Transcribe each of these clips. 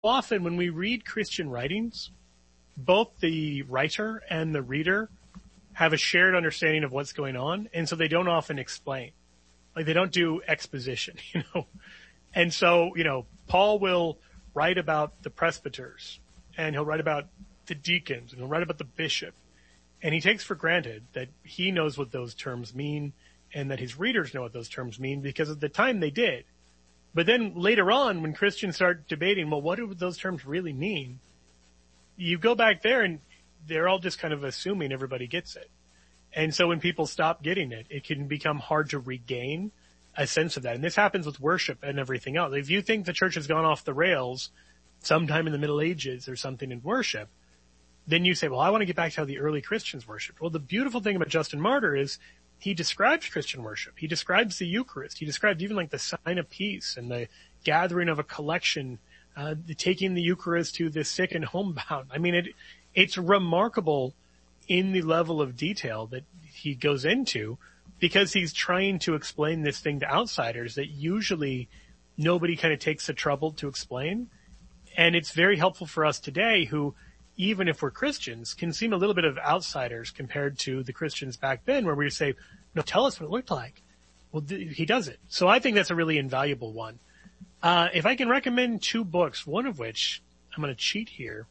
often when we read Christian writings, both the writer and the reader have a shared understanding of what's going on, and so they don't often explain. Like, they don't do exposition, And so, Paul will write about the presbyters, and he'll write about the deacons, and he'll write about the bishop. And he takes for granted that he knows what those terms mean and that his readers know what those terms mean because at the time they did. But then later on, when Christians start debating, well, what do those terms really mean? You go back there and they're all just kind of assuming everybody gets it. And so when people stop getting it, it can become hard to regain a sense of that. And this happens with worship and everything else. If you think the church has gone off the rails sometime in the Middle Ages or something in worship, then you say, well, I want to get back to how the early Christians worshiped. Well, the beautiful thing about Justin Martyr is he describes Christian worship. He describes the Eucharist. He describes even like the sign of peace and the gathering of a collection, taking the Eucharist to the sick and homebound. I mean, it's remarkable in the level of detail that he goes into because he's trying to explain this thing to outsiders that usually nobody kind of takes the trouble to explain. And it's very helpful for us today who, even if we're Christians, can seem a little bit of outsiders compared to the Christians back then where we would say, no, tell us what it looked like. Well, he does it. So I think that's a really invaluable one. If I can recommend 2 books, one of which I'm going to cheat here.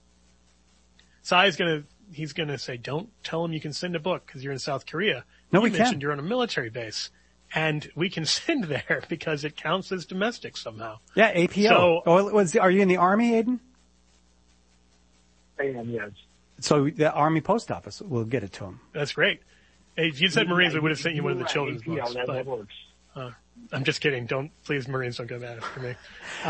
He's going to say, don't tell him you can send a book because you're in South Korea. No, we can't. mentioned you're on a military base and we can send there because it counts as domestic somehow. Yeah, APO. Are you in the Army, Aiden? I am, yes. So the Army Post Office will get it to him. That's great. If you'd said Marines, we would have sent you one of the children's books. That works. I'm just kidding. Please, Marines, don't get mad after me.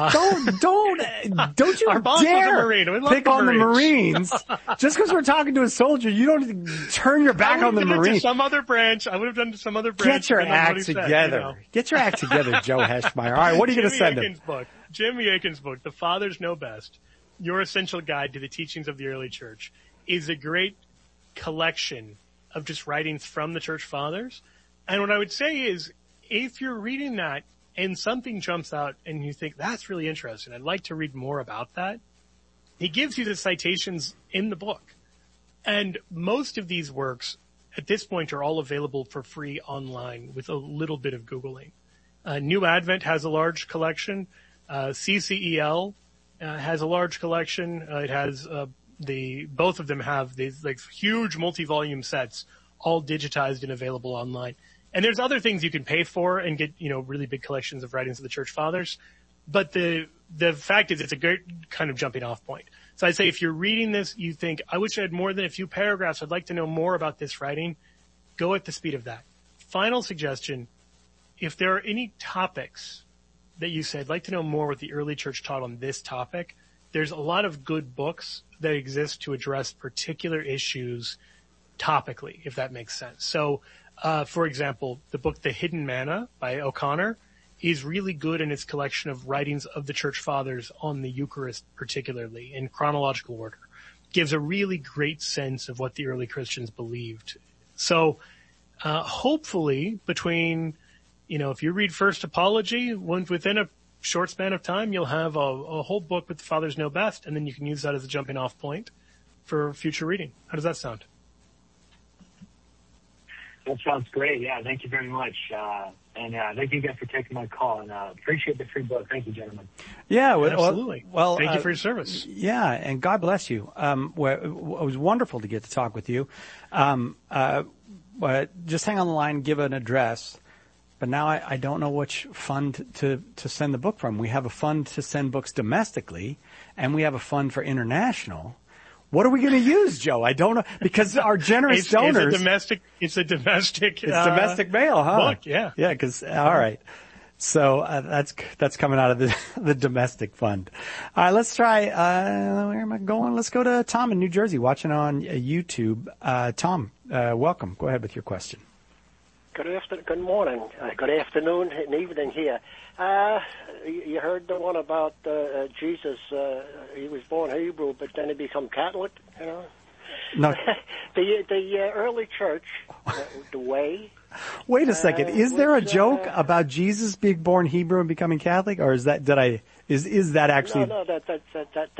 Don't you Our boss dare was a Marine. We love pick on the Marines. Just because we're talking to a soldier, you don't turn your back on the Marines. Some other branch. I would have done to some other branch. Get your act together. Get your act together, Joe Heschmeyer. All right, what are you going to send him? Jimmy Akin's book, The Fathers Know Best, Your Essential Guide to the Teachings of the Early Church, is a great collection of just writings from the Church Fathers. And what I would say is, if you're reading that and something jumps out and you think, that's really interesting, I'd like to read more about that, he gives you the citations in the book. And most of these works at this point are all available for free online with a little bit of Googling. New Advent has a large collection. CCEL has a large collection. It has both of them have these like huge multi-volume sets, all digitized and available online. And there's other things you can pay for and get, really big collections of writings of the Church Fathers. But the fact is it's a great kind of jumping off point. So I'd say if you're reading this, you think, I wish I had more than a few paragraphs. I'd like to know more about this writing. Go at the speed of that. Final suggestion, if there are any topics that you say, I'd like to know more what the early church taught on this topic, there's a lot of good books that exist to address particular issues topically, if that makes sense. So, for example, the book The Hidden Manna by O'Connor is really good in its collection of writings of the Church Fathers on the Eucharist, particularly in chronological order. Gives a really great sense of what the early Christians believed. So, hopefully between, if you read First Apology, within a short span of time, you'll have a whole book with the Fathers Know Best, and then you can use that as a jumping off point for future reading. How does that sound? That sounds great. Yeah, thank you very much. And thank you guys for taking my call. And appreciate the free book. Thank you, gentlemen. Yeah, absolutely. Well, thank you for your service. Yeah, and God bless you. It was wonderful to get to talk with you. Just hang on the line, give an address. But now I don't know which fund to send the book from. We have a fund to send books domestically, and we have a fund for international. What are we going to use, Joe? I don't know, because our generous donors. It's a domestic mail, huh? Book, yeah. Yeah, all right. So, that's coming out of the domestic fund. All right, let's try, where am I going? Let's go to Tom in New Jersey watching on YouTube. Tom, welcome. Go ahead with your question. Good morning. Good afternoon and evening here. You heard the one about Jesus. He was born Hebrew, but then he became Catholic. No. The early church, the way, Wait a second. Is there a joke about Jesus being born Hebrew and becoming Catholic, or is that actually? No,